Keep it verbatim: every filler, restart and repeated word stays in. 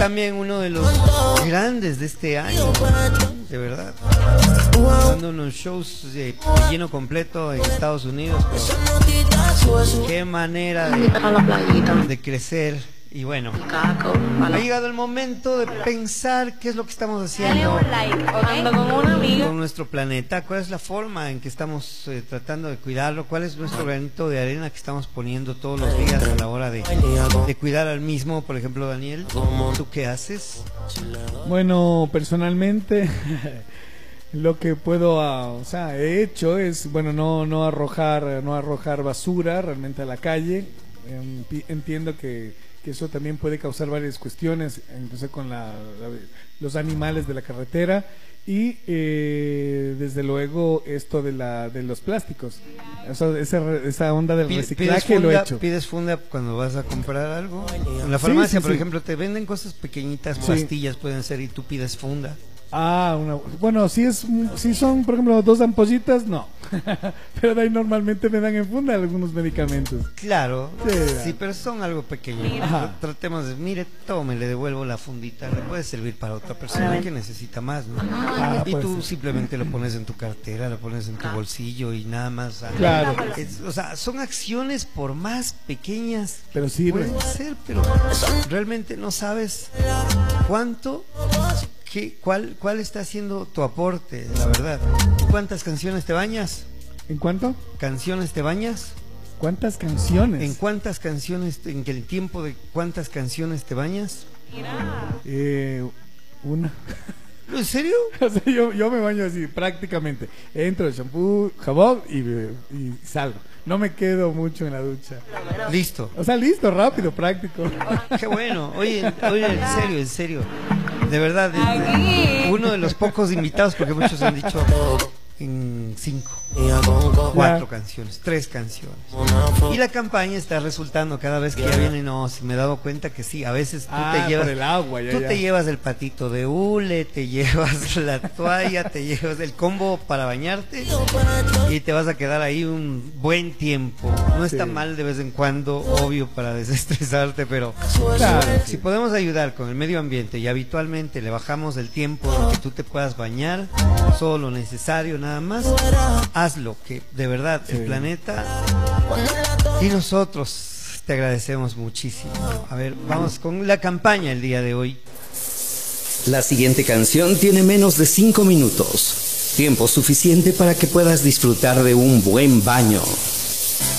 también uno de los grandes de este año, de verdad. Dando unos shows de lleno completo en Estados Unidos. Pero qué manera de, de crecer. Y bueno, ha llegado el momento de pensar qué es lo que estamos haciendo con nuestro planeta, cuál es la forma en que estamos eh, tratando de cuidarlo, cuál es nuestro granito de arena que estamos poniendo todos los días a la hora de, de cuidar al mismo. Por ejemplo, Daniel, ¿tú qué haces? Bueno, personalmente lo que puedo, uh, o sea, he hecho es, bueno, no no arrojar no arrojar basura realmente a la calle. Eh, entiendo que que eso también puede causar varias cuestiones, incluso con la, la, los animales de la carretera y eh, desde luego esto de la de los plásticos, eso, esa, esa onda del reciclaje. Funda, lo he hecho. ¿Pides funda cuando vas a comprar algo? En la farmacia, sí, sí, por sí. ejemplo, te venden cosas pequeñitas, Sí. pastillas pueden ser, y tú pides funda. Ah, una, bueno, si es si son, por ejemplo, dos ampollitas, no. Pero de ahí normalmente me dan en funda algunos medicamentos. Claro, sí, sí, pero son algo pequeño. Tratemos de, mire, tome, le devuelvo la fundita, le puede servir para otra persona que necesita más, ¿no? Ah, y tú ser. simplemente lo pones en tu cartera, lo pones en tu bolsillo y nada más. Claro. Es, o sea, son acciones por más pequeñas, pero sí pueden ser, pero realmente no sabes cuánto. ¿Qué, cuál, ¿Cuál está siendo tu aporte, la verdad? ¿Cuántas canciones te bañas? ¿En cuánto? ¿Canciones te bañas? ¿Cuántas canciones? ¿En cuántas canciones, en el tiempo de cuántas canciones te bañas? Eh, una. ¿En serio? O sea, yo, yo me baño así, prácticamente. Entro, shampoo, jabón y, y salgo. No me quedo mucho en la ducha. Listo. O sea, listo, rápido, práctico. Qué bueno. Oye, oye, en serio, en serio. De verdad, uno de los pocos invitados, porque muchos han dicho en cinco, cuatro canciones, tres canciones. Y la campaña está resultando cada vez que ya viene, no, si me he dado cuenta que sí, a veces tú ah, te llevas el agua, ya, tú ya. te llevas el patito de hule, te llevas la toalla, te llevas el combo para bañarte y te vas a quedar ahí un buen tiempo. No está sí. mal de vez en cuando, obvio, para desestresarte, pero claro, si sí. podemos ayudar con el medio ambiente y habitualmente le bajamos el tiempo de que tú te puedas bañar, solo lo necesario, nada más, hazlo, que de verdad sí. el planeta y nosotros te agradecemos muchísimo. A ver, vamos con la campaña el día de hoy. La siguiente canción tiene menos de cinco minutos, tiempo suficiente para que puedas disfrutar de un buen baño.